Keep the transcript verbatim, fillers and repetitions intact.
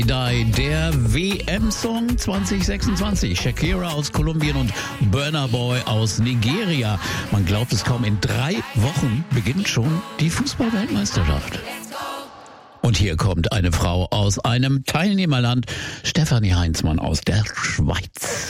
Der W M-Song zwanzig sechsundzwanzig. Shakira aus Kolumbien und Burna Boy aus Nigeria. Man glaubt es kaum, in drei Wochen beginnt schon die Fußball-Weltmeisterschaft. Und hier kommt eine Frau aus einem Teilnehmerland, Stefanie Heinzmann aus der Schweiz.